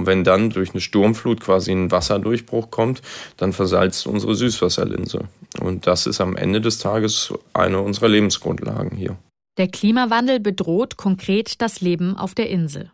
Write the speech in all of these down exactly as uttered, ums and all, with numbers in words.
wenn dann durch eine Sturmflut quasi ein Wasserdurchbruch kommt, dann versalzt unsere Süßwasserlinse. Und das ist am Ende des Tages eine unserer Lebensgrundlagen hier. Der Klimawandel bedroht konkret das Leben auf der Insel.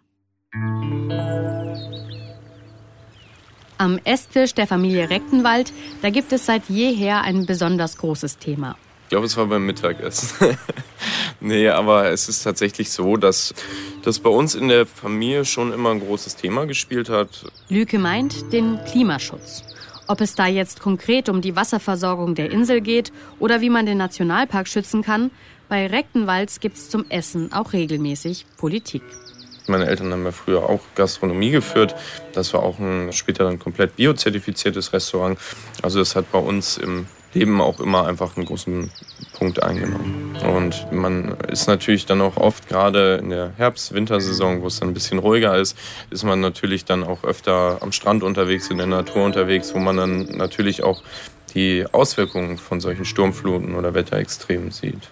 Am Esstisch der Familie Rechtenwald, da gibt es seit jeher ein besonders großes Thema. Ich glaube, es war beim Mittagessen. Nee, aber es ist tatsächlich so, dass das bei uns in der Familie schon immer ein großes Thema gespielt hat. Lüke meint den Klimaschutz. Ob es da jetzt konkret um die Wasserversorgung der Insel geht oder wie man den Nationalpark schützen kann, bei Rechtenwalds gibt es zum Essen auch regelmäßig Politik. Meine Eltern haben ja früher auch Gastronomie geführt. Das war auch ein später dann komplett biozertifiziertes Restaurant. Also das hat bei uns im Leben auch immer einfach einen großen Punkt eingenommen. Und man ist natürlich dann auch oft, gerade in der Herbst-Wintersaison, wo es dann ein bisschen ruhiger ist, ist man natürlich dann auch öfter am Strand unterwegs, in der Natur unterwegs, wo man dann natürlich auch die Auswirkungen von solchen Sturmfluten oder Wetterextremen sieht.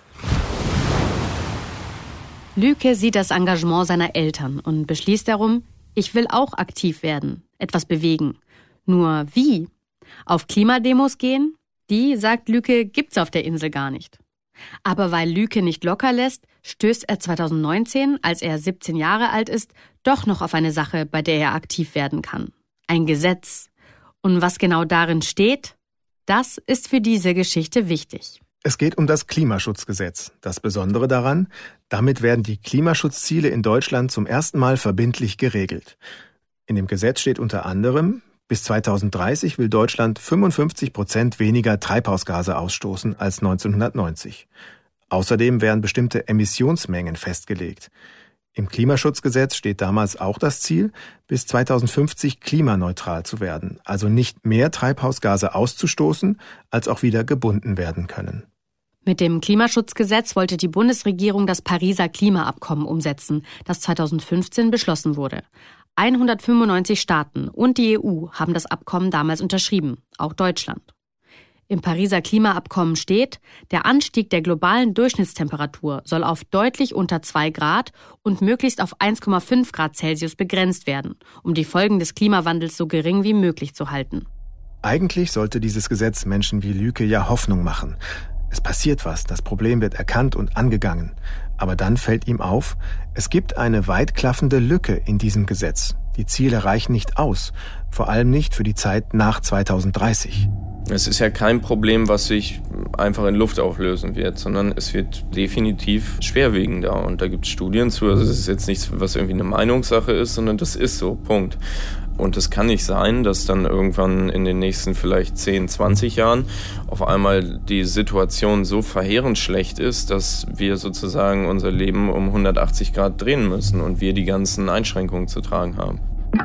Lüke sieht das Engagement seiner Eltern und beschließt darum, ich will auch aktiv werden, etwas bewegen. Nur wie? Auf Klimademos gehen? Die, sagt Lüke, gibt's auf der Insel gar nicht. Aber weil Lüke nicht locker lässt, stößt er zweitausendneunzehn, als er siebzehn Jahre alt ist, doch noch auf eine Sache, bei der er aktiv werden kann. Ein Gesetz. Und was genau darin steht, das ist für diese Geschichte wichtig. Es geht um das Klimaschutzgesetz. Das Besondere daran, damit werden die Klimaschutzziele in Deutschland zum ersten Mal verbindlich geregelt. In dem Gesetz steht unter anderem, bis zweitausenddreißig will Deutschland fünfundfünfzig Prozent weniger Treibhausgase ausstoßen als neunzehnhundertneunzig. Außerdem werden bestimmte Emissionsmengen festgelegt. Im Klimaschutzgesetz steht damals auch das Ziel, bis zweitausendfünfzig klimaneutral zu werden, also nicht mehr Treibhausgase auszustoßen, als auch wieder gebunden werden können. Mit dem Klimaschutzgesetz wollte die Bundesregierung das Pariser Klimaabkommen umsetzen, das zweitausendfünfzehn beschlossen wurde. hundertfünfundneunzig Staaten und die E U haben das Abkommen damals unterschrieben, auch Deutschland. Im Pariser Klimaabkommen steht, der Anstieg der globalen Durchschnittstemperatur soll auf deutlich unter zwei Grad und möglichst auf eins Komma fünf Grad Celsius begrenzt werden, um die Folgen des Klimawandels so gering wie möglich zu halten. Eigentlich sollte dieses Gesetz Menschen wie Lüke ja Hoffnung machen. Es passiert was, das Problem wird erkannt und angegangen. Aber dann fällt ihm auf, es gibt eine weitklaffende Lücke in diesem Gesetz. Die Ziele reichen nicht aus, vor allem nicht für die Zeit nach zweitausenddreißig. Es ist ja kein Problem, was sich einfach in Luft auflösen wird, sondern es wird definitiv schwerwiegender. Und da gibt es Studien zu. Also es ist jetzt nichts, was irgendwie eine Meinungssache ist, sondern das ist so, Punkt. Und es kann nicht sein, dass dann irgendwann in den nächsten vielleicht zehn, zwanzig Jahren auf einmal die Situation so verheerend schlecht ist, dass wir sozusagen unser Leben um hundertachtzig Grad drehen müssen und wir die ganzen Einschränkungen zu tragen haben.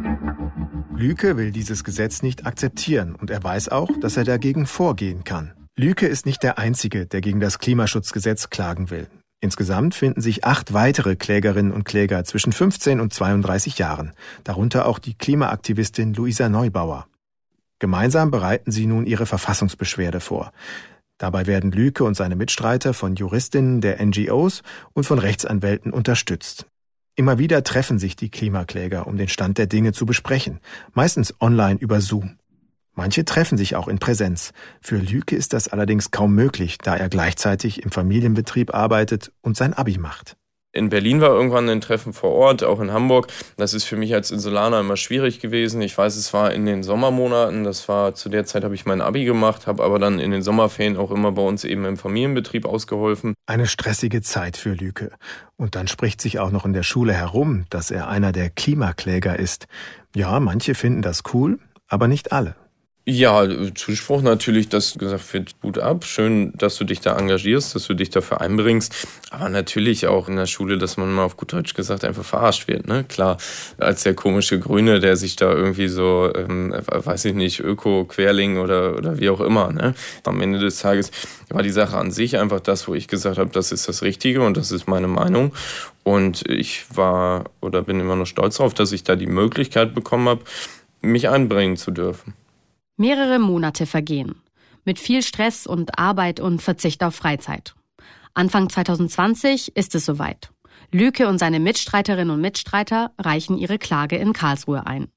Lüke will dieses Gesetz nicht akzeptieren und er weiß auch, dass er dagegen vorgehen kann. Lüke ist nicht der Einzige, der gegen das Klimaschutzgesetz klagen will. Insgesamt finden sich acht weitere Klägerinnen und Kläger zwischen fünfzehn und zweiunddreißig Jahren, darunter auch die Klimaaktivistin Luisa Neubauer. Gemeinsam bereiten sie nun ihre Verfassungsbeschwerde vor. Dabei werden Lüke und seine Mitstreiter von Juristinnen der N G Os und von Rechtsanwälten unterstützt. Immer wieder treffen sich die Klimakläger, um den Stand der Dinge zu besprechen, meistens online über Zoom. Manche treffen sich auch in Präsenz. Für Lüke ist das allerdings kaum möglich, da er gleichzeitig im Familienbetrieb arbeitet und sein Abi macht. In Berlin war irgendwann ein Treffen vor Ort, auch in Hamburg. Das ist für mich als Insulaner immer schwierig gewesen. Ich weiß, es war in den Sommermonaten, das war zu der Zeit, habe ich mein Abi gemacht, habe aber dann in den Sommerferien auch immer bei uns eben im Familienbetrieb ausgeholfen. Eine stressige Zeit für Lüke. Und dann spricht sich auch noch in der Schule herum, dass er einer der Klimakläger ist. Ja, manche finden das cool, aber nicht alle. Ja, Zuspruch natürlich, dass gesagt wird, gut ab, schön, dass du dich da engagierst, dass du dich dafür einbringst, aber natürlich auch in der Schule, dass man mal auf gut Deutsch gesagt einfach verarscht wird, ne? Klar, als der komische Grüne, der sich da irgendwie so, ähm, weiß ich nicht, Öko-Querling oder, oder wie auch immer, ne? Am Ende des Tages war die Sache an sich einfach das, wo ich gesagt habe, das ist das Richtige und das ist meine Meinung. Und ich war oder bin immer noch stolz darauf, dass ich da die Möglichkeit bekommen habe, mich einbringen zu dürfen. Mehrere Monate vergehen. Mit viel Stress und Arbeit und Verzicht auf Freizeit. Anfang zweitausendzwanzig ist es soweit. Lüke und seine Mitstreiterinnen und Mitstreiter reichen ihre Klage in Karlsruhe ein.